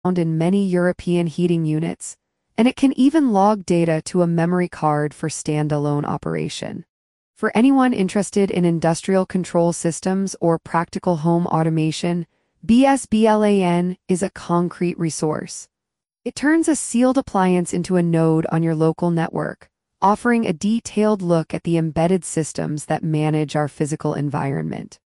found in many European heating units, and it can even log data to a memory card for standalone operation. For anyone interested in industrial control systems or practical home automation, BSBLAN is a concrete resource. It turns a sealed appliance into a node on your local network, offering a detailed look at the embedded systems that manage our physical environment.